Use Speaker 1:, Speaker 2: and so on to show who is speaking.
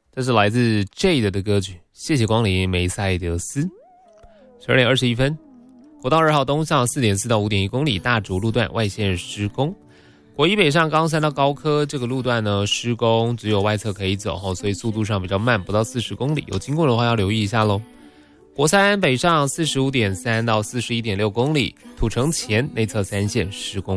Speaker 1: 这是来自 Jade 的歌曲，谢谢光临梅赛德斯。12点21分，国道2号东向 4.4 到 5.1 公里大竹路段外线施工。国一北上冈山到高科这个路段呢施工，只有外侧可以走，所以速度上比较慢，不到40公里，有经过的话要留意一下咯。国三北上 45.3 到 41.6 公里，土城前内侧3线施工。